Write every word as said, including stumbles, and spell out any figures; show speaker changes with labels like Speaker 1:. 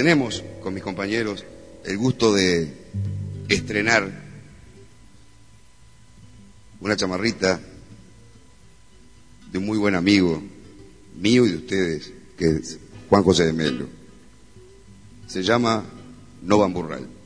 Speaker 1: Tenemos con mis compañeros el gusto de estrenar una chamarrita de un muy buen amigo mío y de ustedes, que es Juan José de Melo. Se llama No Bamburral.